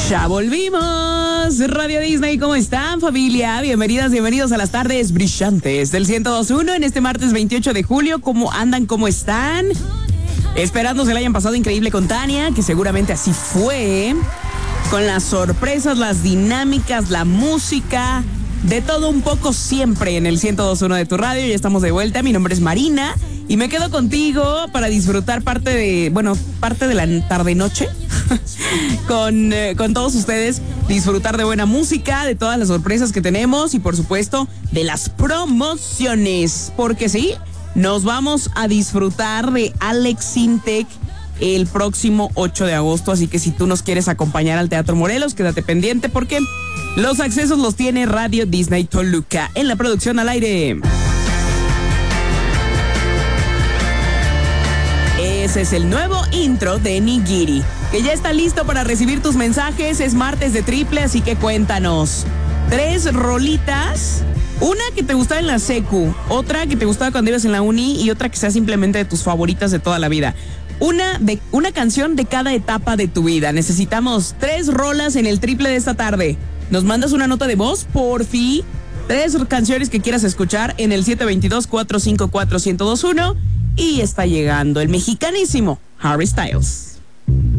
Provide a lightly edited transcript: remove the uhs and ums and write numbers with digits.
Ya volvimos, Radio Disney, ¿cómo están, familia? Bienvenidas, bienvenidos a las tardes brillantes del 102.1 en este martes 28 de julio. ¿Cómo andan? ¿Cómo están? Esperando se la hayan pasado increíble con Tania, que seguramente así fue, con las sorpresas, las dinámicas, la música, de todo un poco siempre en el 102.1 de tu radio. Ya estamos de vuelta, mi nombre es Marina y me quedo contigo para disfrutar parte de la tarde-noche con todos ustedes, disfrutar de buena música, de todas las sorpresas que tenemos y por supuesto de las promociones, porque sí, nos vamos a disfrutar de Alex Sintek el próximo 8 de agosto, así que si tú nos quieres acompañar al Teatro Morelos, quédate pendiente porque los accesos los tiene Radio Disney Toluca. En la producción al aire, ese es el nuevo intro de Nigiri, que ya está listo para recibir tus mensajes. Es martes de triple, así que cuéntanos 3 rolitas. Una que te gustaba en la secu, otra que te gustaba cuando ibas en la uni y otra que sea simplemente de tus favoritas de toda la vida. Una canción de cada etapa de tu vida. Necesitamos 3 rolas en el triple de esta tarde. Nos mandas una nota de voz, porfi. 3 canciones que quieras escuchar en el 722-454-1021. Y está llegando el mexicanísimo Harry Styles.